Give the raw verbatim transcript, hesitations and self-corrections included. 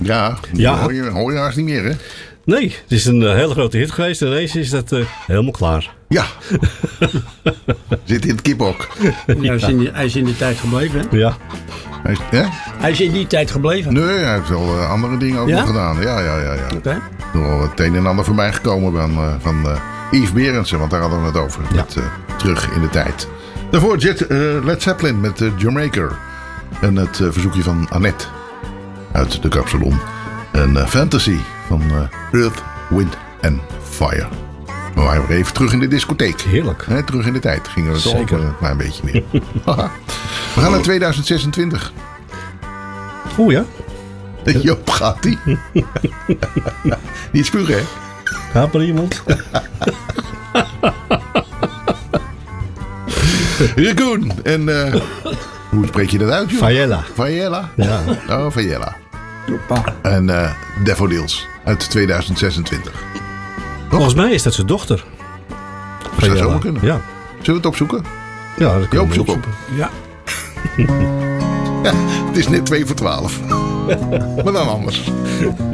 Ja, Ja. Hoor, je, hoor je haast niet meer, hè? Nee, het is een uh, hele grote hit geweest. En ineens is dat uh, helemaal klaar. Ja. Zit in het kiphok. Ja, hij, is in die, hij is in die tijd gebleven. Hè? Ja. Hij is, hè? Hij is in die tijd gebleven. Nee, hij heeft wel uh, andere dingen ook Ja? nog gedaan. Ja, ja, ja. ja. Oké. Okay. Er is wel het een en ander voorbij gekomen van, uh, van uh, Yves Berendsen. Want daar hadden we het over. Ja. Met, uh, terug in de tijd. Daarvoor Jet, uh, Led Zeppelin met uh, Jamaica. En het uh, verzoekje van Annette. Uit de Kapsalon. En uh, Fantasy van uh, Earth, Wind and Fire. We waren weer even terug in de discotheek. Heerlijk. He, terug in de tijd gingen we het Zeker. ook een klein beetje meer. We gaan naar tweeduizend zesentwintig. Oeh ja. Joop gaat die. Niet spugen, hè? Gaat er iemand? Raccoon. En uh, hoe spreek je dat uit, joh? Fayella. Fayella? Ja. Oh, Fayella. En uh, Daffodils uit tweeduizend zesentwintig. Volgens mij is dat zijn dochter. Dat zou zomaar kunnen. Ja. Zullen we het opzoeken? Ja, dat kunnen Joop, we zoek op. opzoeken. Ja. Ja, het is net twee voor twaalf. Maar dan anders.